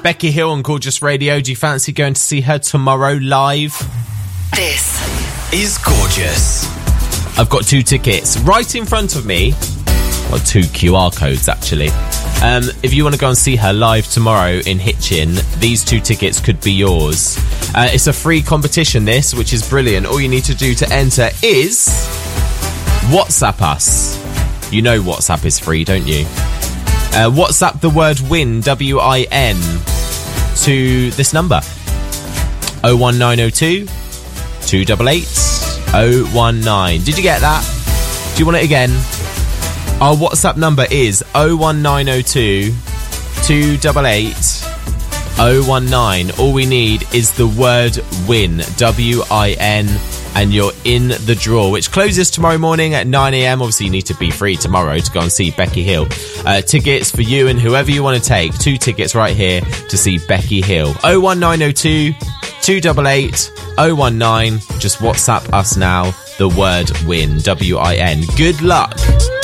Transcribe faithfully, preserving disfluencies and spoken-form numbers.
Becky Hill on Gorgeous Radio. Do you fancy going to see her tomorrow live? This is Gorgeous. I've got two tickets right in front of me. Well, two Q R codes, actually. Um, if you want to go and see her live tomorrow in Hitchin, these two tickets could be yours. Uh, it's a free competition, this, which is brilliant. All you need to do to enter is WhatsApp us. You know WhatsApp is free, don't you? Uh, WhatsApp the word WIN, W I N, to this number. oh one nine oh two, two eight eight, oh one nine. Did you get that? Do you want it again? Our WhatsApp number is oh one nine oh two, two eight eight, oh one nine. All we need is the word WIN, W I N, and you're in the draw, which closes tomorrow morning at nine a.m. Obviously, you need to be free tomorrow to go and see Becky Hill. Uh, tickets for you and whoever you want to take. Two tickets right here to see Becky Hill. oh one nine oh two, two eight eight, oh one nine. Just WhatsApp us now the word WIN, W I N. Good luck.